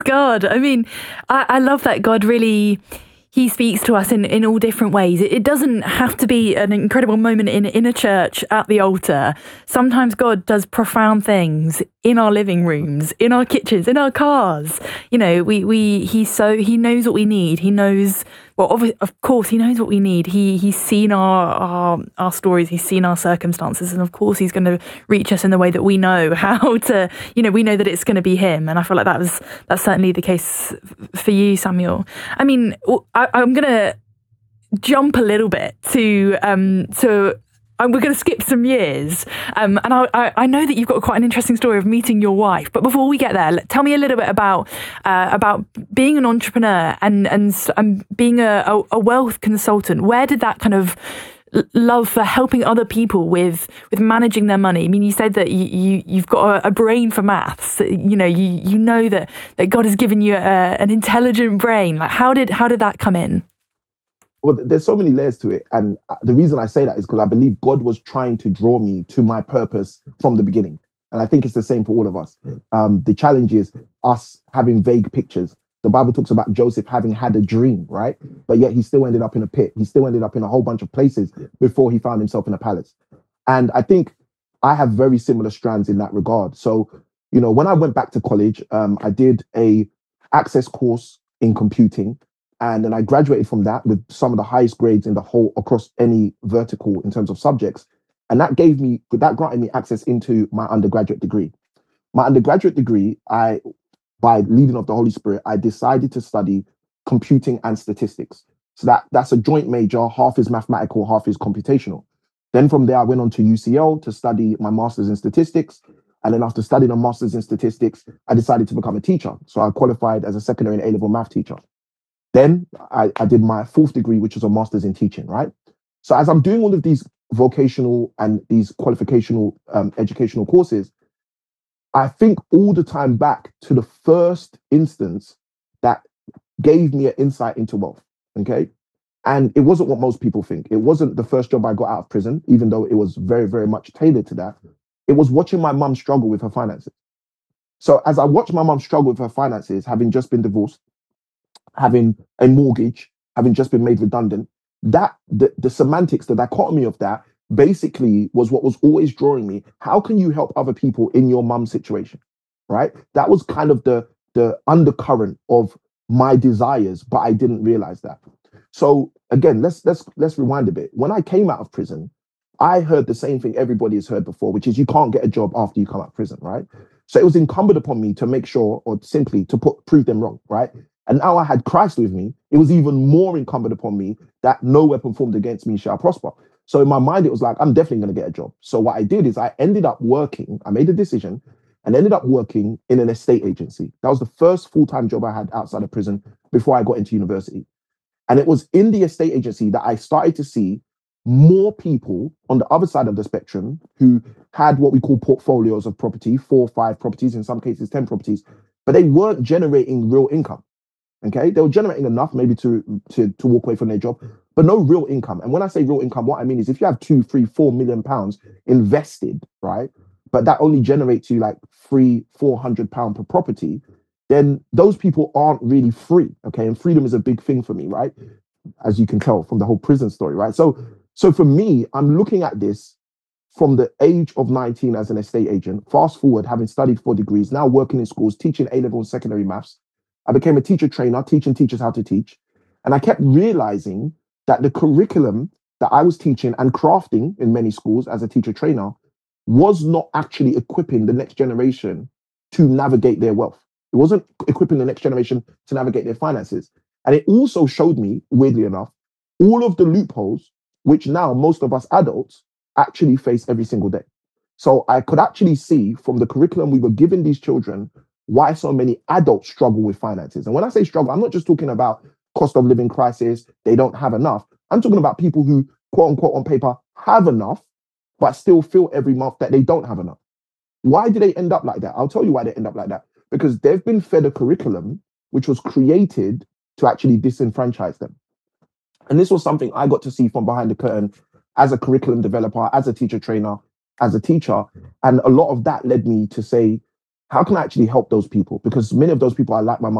God, I mean, I love that God really, he speaks to us in all different ways. It doesn't have to be an incredible moment in a church at the altar. Sometimes God does profound things in our living rooms, in our kitchens, in our cars. You know, he knows what we need. He knows, well, of course, he knows what we need. He's seen our stories. He's seen our circumstances. And of course, he's going to reach us in the way that we know how to, we know that it's going to be him. And I feel like that's certainly the case for you, Samuel. I mean, I'm going to jump a little bit to we're going to skip some years. And I know that you've got quite an interesting story of meeting your wife. But before we get there, tell me a little bit about being an entrepreneur and being a wealth consultant. Where did that kind of love for helping other people with managing their money? I mean, you said that you've got a brain for maths. You know that God has given you an intelligent brain. Like, how did that come in? Well, there's so many layers to it. And the reason I say that is because I believe God was trying to draw me to my purpose from the beginning. And I think it's the same for all of us. The challenge is us having vague pictures. The Bible talks about Joseph having had a dream, right? But yet he still ended up in a pit. He still ended up in a whole bunch of places before he found himself in a palace. And I think I have very similar strands in that regard. So, when I went back to college, I did a access course in computing. And then I graduated from that with some of the highest grades in the whole across any vertical in terms of subjects. And that granted me access into my undergraduate degree. My undergraduate degree, by leading of the Holy Spirit, I decided to study computing and statistics. So that's a joint major, half is mathematical, half is computational. Then from there, I went on to UCL to study my master's in statistics. And then after studying a master's in statistics, I decided to become a teacher. So I qualified as a secondary and A-level math teacher. Then I did my fourth degree, which was a master's in teaching, right? So as I'm doing all of these vocational and these qualificational educational courses, I think all the time back to the first instance that gave me an insight into wealth, okay? And it wasn't what most people think. It wasn't the first job I got out of prison, even though it was very, very much tailored to that. It was watching my mum struggle with her finances. So as I watched my mum struggle with her finances, having just been divorced, having a mortgage, having just been made redundant, that the semantics, the dichotomy of that basically was what was always drawing me. How can you help other people in your mum's situation, right? That was kind of the undercurrent of my desires, but I didn't realize that. So again, let's rewind a bit. When I came out of prison, I heard the same thing everybody has heard before, which is you can't get a job after you come out of prison, right? So it was incumbent upon me to make sure, or simply to prove them wrong, right? And now I had Christ with me. It was even more incumbent upon me that no weapon formed against me shall prosper. So in my mind, it was like, I'm definitely going to get a job. So what I did is I ended up working. I made a decision and ended up working in an estate agency. That was the first full-time job I had outside of prison before I got into university. And it was in the estate agency that I started to see more people on the other side of the spectrum who had what we call portfolios of property, 4 or 5 properties, in some cases 10 properties, but they weren't generating real income. Okay, they were generating enough maybe to walk away from their job, but no real income. And when I say real income, what I mean is if you have 2, 3, 4 million pounds invested, right, but that only generates you like £300-400 per property, then those people aren't really free. Okay, and freedom is a big thing for me, right? As you can tell from the whole prison story, right? So for me, I'm looking at this from the age of 19 as an estate agent. Fast forward, having studied 4 degrees, now working in schools, teaching A-level and secondary maths. I became a teacher trainer, teaching teachers how to teach. And I kept realizing that the curriculum that I was teaching and crafting in many schools as a teacher trainer was not actually equipping the next generation to navigate their wealth. It wasn't equipping the next generation to navigate their finances. And it also showed me, weirdly enough, all of the loopholes which now most of us adults actually face every single day. So I could actually see from the curriculum we were giving these children why so many adults struggle with finances. And when I say struggle, I'm not just talking about cost of living crisis, they don't have enough. I'm talking about people who, quote unquote, on paper, have enough, but still feel every month that they don't have enough. Why do they end up like that? I'll tell you why they end up like that. Because they've been fed a curriculum which was created to actually disenfranchise them. And this was something I got to see from behind the curtain as a curriculum developer, as a teacher trainer, as a teacher. And a lot of that led me to say, how can I actually help those people? Because many of those people are like my mum